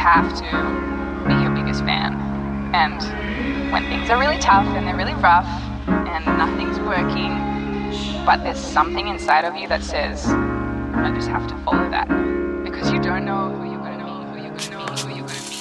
have to be your biggest fan. And when things are really tough and they're really rough and nothing's working, but there's something inside of you that says, I just have to follow that. Because you don't know who you're going to be, who you're going to be, who you're going to be.